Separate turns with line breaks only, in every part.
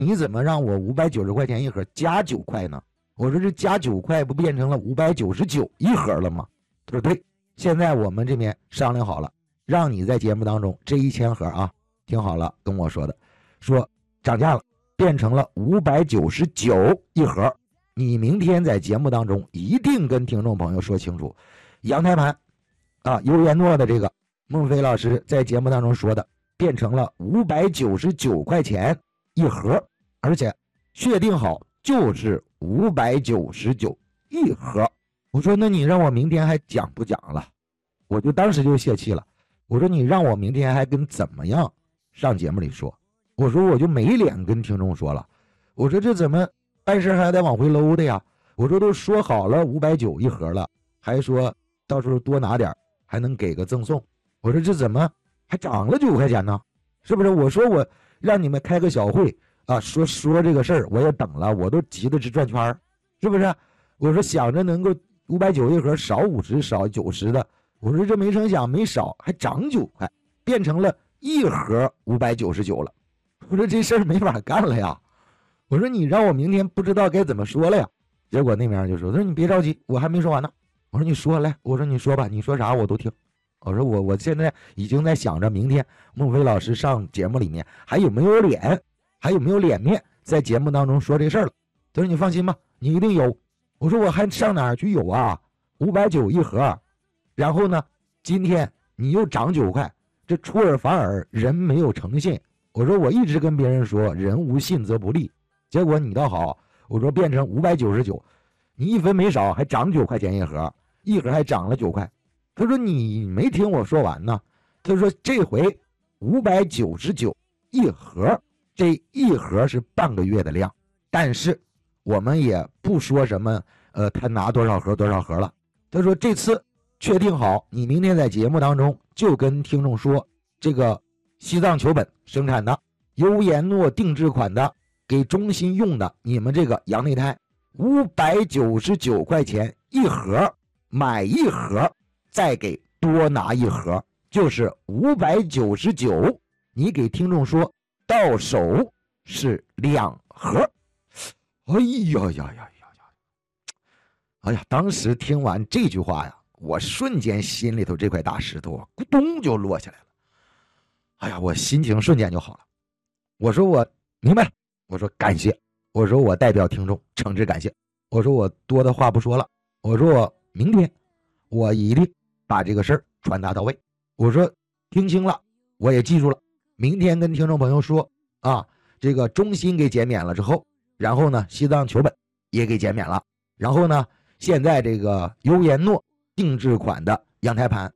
你怎么让我590块钱一盒加9块呢？我说这加9块不变成了599一盒了吗？他说对，现在我们这边商量好了，让你在节目当中这1000盒啊，听好了，跟我说的，说涨价了，变成了599一盒。你明天在节目当中一定跟听众朋友说清楚，阳台盘啊，优颜诺的这个孟非老师在节目当中说的，变成了599块钱一盒，而且确定好就是599一盒。我说那你让我明天还讲不讲了？我就当时就泄气了。我说你让我明天还跟怎么样上节目里说？我说我就没脸跟听众说了。我说这怎么办事还得往回搂的呀？我说都说好了590一盒了，还说到时候多拿点还能给个赠送。我说这怎么还涨了9块钱呢？是不是？我说我让你们开个小会啊，说这个事儿，我也等了，我都急得直转圈，是不是？我说想着能够590一盒少50少90的，我说这没成想没少，还涨9块，变成了一盒599了。我说这事儿没法干了呀。我说你让我明天不知道该怎么说了呀。结果那边就说你别着急，我还没说完呢。我说你说来，我说你说吧，你说啥我都听。我说我现在已经在想着明天孟非老师上节目里面还有没有脸面在节目当中说这事儿了。他说你放心吧，你一定有。我说我还上哪儿去有啊？590一盒，然后呢，今天你又涨9块，这出尔反尔，人没有诚信。我说我一直跟别人说人无信则不立，结果你倒好，我说变成599，你一分没少，还涨9块钱一盒，一盒还涨了9块。他说你没听我说完呢。他说这回599一盒，这一盒是半个月的量，但是我们也不说什么他拿多少盒了。他说这次确定好，你明天在节目当中就跟听众说，这个西藏球本生产的优颜诺定制款的给中心用的，你们这个羊内胎599块钱一盒，买一盒再给多拿一盒，就是599，你给听众说到手是2盒。哎呀，当时听完这句话呀，我瞬间心里头这块大石头啊咕咚就落下来了。哎呀，我心情瞬间就好了。我说我明白了，我说感谢，我说我代表听众诚挚感谢，我说我多的话不说了，我说我明天我一定把这个事儿传达到位。我说听清了，我也记住了，明天跟听众朋友说啊，这个中心给减免了之后，然后呢西藏球本也给减免了，然后呢现在这个优颜诺定制款的阳台盘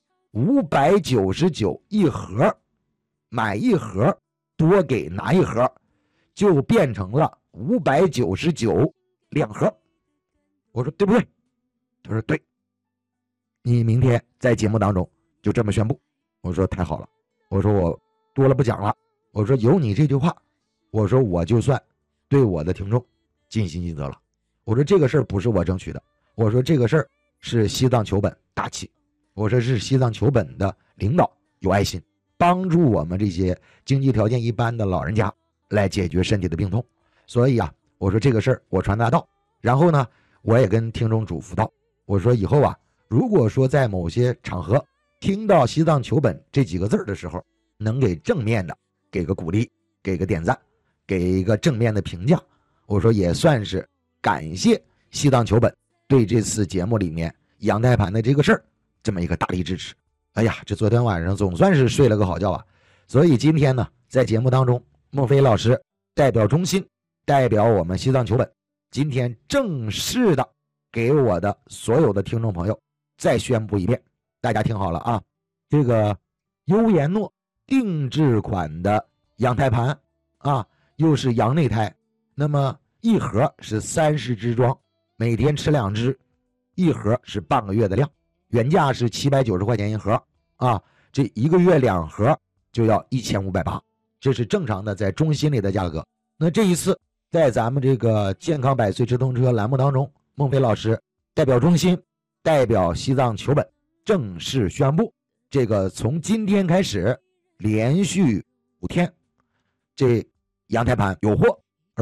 599一盒，买一盒多给拿一盒，就变成了599两盒。我说对不对？他说对，你明天在节目当中就这么宣布。我说太好了，我说我多了不讲了，我说有你这句话，我说我就算对我的听众尽心尽责了。我说这个事儿不是我争取的，我说这个事儿是西藏球本大气，我说是西藏球本的领导有爱心，帮助我们这些经济条件一般的老人家来解决身体的病痛。所以啊，我说这个事儿我传达到，然后呢我也跟听众嘱咐到，我说以后啊，如果说在某些场合听到西藏球本这几个字的时候，能给正面的给个鼓励，给个点赞，给一个正面的评价，我说也算是感谢西藏球本对这次节目里面阳台盘的这个事儿这么一个大力支持。哎呀，这昨天晚上总算是睡了个好觉啊。所以今天呢，在节目当中，孟非老师代表中心，代表我们西藏球本，今天正式的给我的所有的听众朋友再宣布一遍，大家听好了啊，这个优颜诺定制款的阳台盘啊，又是羊内胎，那么一盒是30支装，每天吃2支，一盒是半个月的量，原价是790块钱一盒啊，这一个月2盒就要1580，这是正常的在中心里的价格。那这一次在咱们这个健康百岁直通车栏目当中，孟非老师代表中心，代表西藏球本正式宣布，这个从今天开始连续5天，这阳台盘有货